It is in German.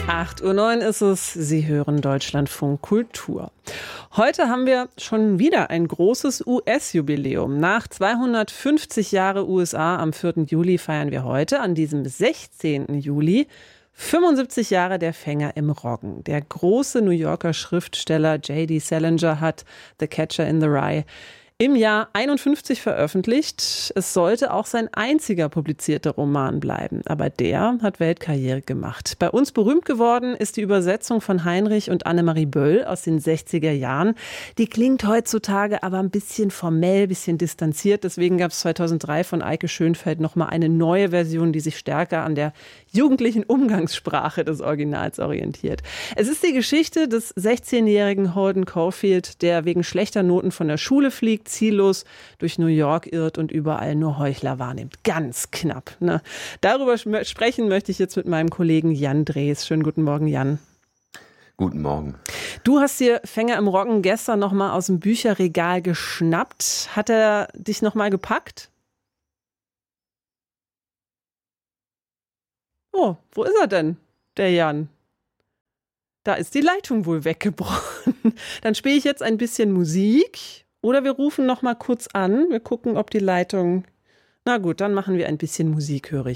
8:09 Uhr ist es. Sie hören Deutschlandfunk Kultur. Heute haben wir schon wieder ein großes US-Jubiläum. Nach 250 Jahre USA am 4. Juli feiern wir heute, an diesem 16. Juli, 75 Jahre der Fänger im Roggen. Der große New Yorker Schriftsteller J.D. Salinger hat The Catcher in the Rye im Jahr 51 veröffentlicht. Es sollte auch sein einziger publizierter Roman bleiben. Aber der hat Weltkarriere gemacht. Bei uns berühmt geworden ist die Übersetzung von Heinrich und Annemarie Böll aus den 60er Jahren. Die klingt heutzutage aber ein bisschen formell, ein bisschen distanziert. Deswegen gab es 2003 von Eike Schönfeld nochmal eine neue Version, die sich stärker an der jugendlichen Umgangssprache des Originals orientiert. Es ist die Geschichte des 16-jährigen Holden Caulfield, der wegen schlechter Noten von der Schule fliegt, ziellos durch New York irrt und überall nur Heuchler wahrnimmt. Ganz knapp, ne? Darüber sprechen möchte ich jetzt mit meinem Kollegen Jan Drees. Schönen guten Morgen, Jan. Guten Morgen. Du hast dir Fänger im Roggen gestern noch mal aus dem Bücherregal geschnappt. Hat er dich noch mal gepackt? Oh, wo ist er denn, der Jan? Da ist die Leitung wohl weggebrochen. Dann spiele ich jetzt ein bisschen Musik. Oder wir rufen noch mal kurz an. Wir gucken, ob die Leitung... Na gut, dann machen wir ein bisschen Musik, höre ich.